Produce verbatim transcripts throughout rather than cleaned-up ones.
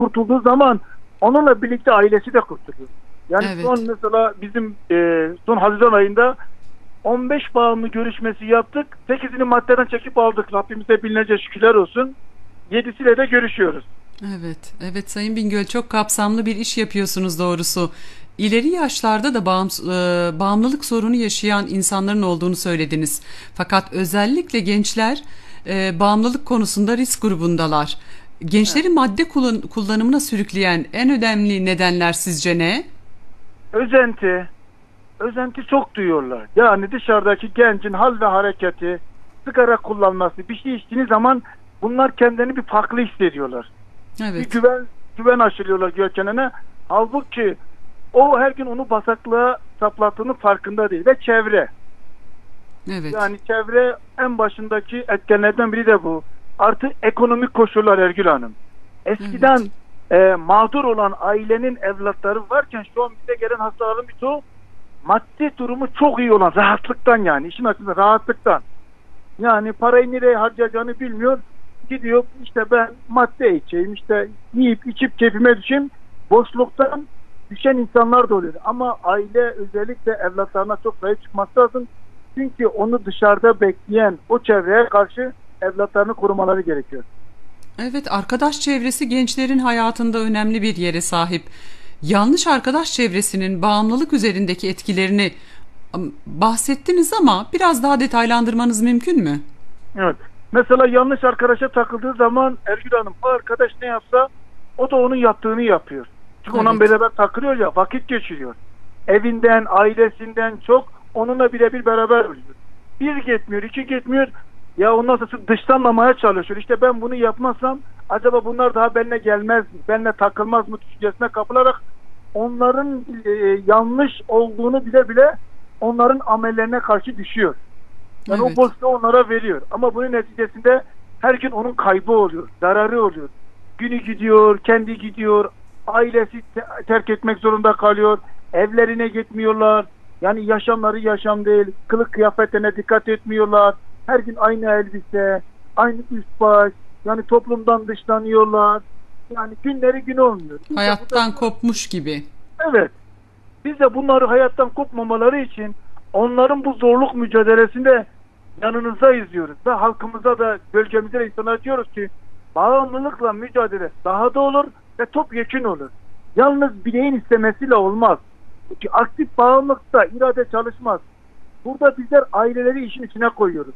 kurtulduğu zaman onunla birlikte ailesi de kurtuluyor. Yani Evet. son mesela bizim e, son Haziran ayında on beş bağımlı görüşmesi yaptık. sekizini maddeden çekip aldık. Rabbimize binlerce şükürler olsun. yedisiyle de görüşüyoruz. Evet, evet Sayın Bingöl, çok kapsamlı bir iş yapıyorsunuz doğrusu. İleri yaşlarda da bağım, e, bağımlılık sorunu yaşayan insanların olduğunu söylediniz. Fakat özellikle gençler e, bağımlılık konusunda risk grubundalar. Gençleri Evet. madde kullan, kullanımına sürükleyen en önemli nedenler sizce ne? Özenti. Özenti çok duyuyorlar. Yani dışarıdaki gencin hal ve hareketi, sigara kullanması, bir şey içtiğiniz zaman bunlar kendini bir farklı hissediyorlar. Bir Evet, güven güven aşılıyorlar Gökhan'a. Halbuki o her gün onu basaklığa saplattığının farkında değil. Ve çevre. evet, Yani çevre en başındaki etkenlerden biri de bu. Artı ekonomik koşullar Ergül Hanım. Eskiden e, mağdur olan ailenin evlatları varken şu an bize gelen hastaların birçoğu maddi durumu çok iyi olan, rahatlıktan, yani işin açısından rahatlıktan. Yani parayı nereye harcayacağını bilmiyor. Gidiyor işte ben madde içeyim, işte yiyip içip keyfime düşeyim. Boşluktan düşen insanlar da oluyor. Ama aile özellikle evlatlarına çok sahip çıkması lazım. Çünkü onu dışarıda bekleyen o çevreye karşı evlatlarını korumaları gerekiyor. evet. Arkadaş çevresi gençlerin hayatında önemli bir yere sahip. Yanlış arkadaş çevresinin bağımlılık üzerindeki etkilerini am, bahsettiniz ama biraz daha detaylandırmanız mümkün mü? Evet. Mesela yanlış arkadaşa takıldığı zaman Ergül Hanım, o arkadaş ne yapsa o da onun yaptığını yapıyor. Çünkü Evet. onunla beraber takılıyor ya, vakit geçiriyor. Evinden, ailesinden çok onunla birebir beraber oluyor. Bir gitmiyor, iki gitmiyor. Ya ondan sonra dışlanmamaya çalışıyor. İşte ben bunu yapmazsam acaba bunlar daha benimle gelmez mi? Benimle takılmaz mı düşüncesine kapılarak onların e, yanlış olduğunu bile bile onların amellerine karşı düşüyor. Yani Evet. o boşluğu onlara veriyor. Ama bunun neticesinde her gün onun kaybı oluyor, zararı oluyor. Günü gidiyor, kendi gidiyor, ailesi te- terk etmek zorunda kalıyor, evlerine gitmiyorlar. Yani yaşamları yaşam değil, kılık kıyafetlerine dikkat etmiyorlar. Her gün aynı elbise, aynı üst baş, yani toplumdan dışlanıyorlar. Yani günleri gün olmuyor. Biz de Hayattan burada- kopmuş gibi. Evet. Biz de bunları hayattan kopmamaları için onların bu zorluk mücadelesinde yanınızda izliyoruz. Ve halkımıza da, bölgemize de insanlara diyoruz ki bağımlılıkla mücadele daha da olur ve topyekün olur. Yalnız bireyin istemesiyle olmaz. Çünkü aktif bağımlılıkta irade çalışmaz. Burada bizler aileleri işin içine koyuyoruz.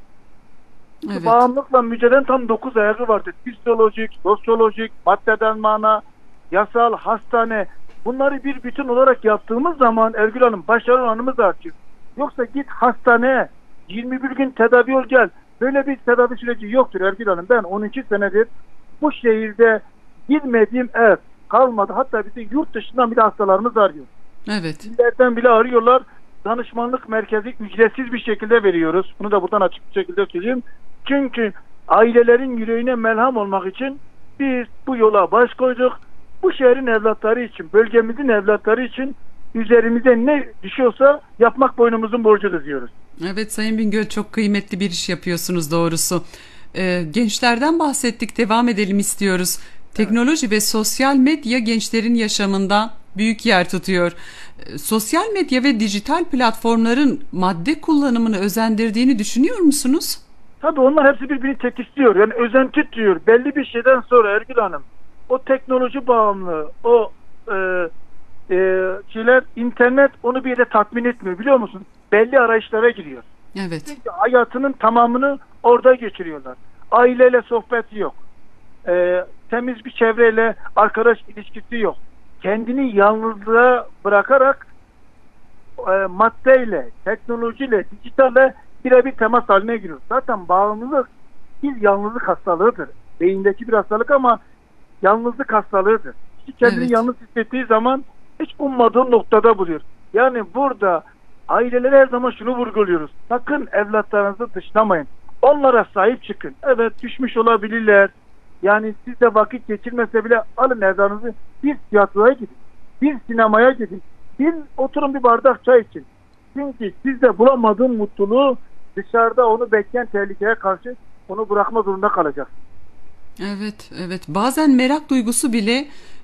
Evet. Bağımlılıkla mücadelenin tam dokuz ayağı vardır. Fizyolojik, sosyolojik, maddeden mana, yasal, hastane. Bunları bir bütün olarak yaptığımız zaman Ergül Hanım başarı oranımız artıyor. Yoksa git hastaneye yirmi bir gün tedavi ol gel. Böyle bir tedavi süreci yoktur Ergül Hanım. Ben on iki senedir bu şehirde girmediğim ev kalmadı. Hatta bizi yurt dışından bile hastalarımız arıyor. Evet. İllerden bile arıyorlar. Danışmanlık merkezi ücretsiz bir şekilde veriyoruz. Bunu da buradan açık bir şekilde söyleyeyim. Çünkü ailelerin yüreğine melham olmak için biz bu yola baş koyduk. Bu şehrin evlatları için, bölgemizin evlatları için üzerimize ne düşüyorsa yapmak boynumuzun borcudur diyoruz. Evet Sayın Bingöl, çok kıymetli bir iş yapıyorsunuz doğrusu. Ee, gençlerden bahsettik, devam edelim istiyoruz. Teknoloji ve sosyal medya gençlerin yaşamında büyük yer tutuyor. Ee, sosyal medya ve dijital platformların madde kullanımını özendirdiğini düşünüyor musunuz? Tabii onlar hepsi birbirini tetikliyor. Yani özenti diyor. Belli bir şeyden sonra Ergül Hanım o teknoloji bağımlılığı, o e, e, şeyler, internet onu bir yere tatmin etmiyor, biliyor musun? Belli arayışlara giriyor. Evet. Çünkü hayatının tamamını orada geçiriyorlar. Aileyle sohbeti yok. E, temiz bir çevreyle arkadaş ilişkisi yok. Kendini yalnızlığa bırakarak e, maddeyle, teknolojiyle, dijitalle birebir temas haline giriyor. Zaten bağımlılık bir yalnızlık hastalığıdır. Beyindeki bir hastalık ama yalnızlık hastalığıdır. Kişi kendini Evet. yalnız hissettiği zaman hiç ummadığı noktada buluyor. Yani burada ailelere her zaman şunu vurguluyoruz. Sakın evlatlarınızı dışlamayın. Onlara sahip çıkın. Evet, düşmüş olabilirler. Yani siz de vakit geçirmese bile alın evladınızı, bir tiyatroya gidin. Bir sinemaya gidin. Bir oturun, bir bardak çay için. Çünkü sizde bulamadığın mutluluğu dışarıda onu bekleyen tehlikeye karşı onu bırakma zorunda kalacaksın. Evet, evet. Bazen merak duygusu bile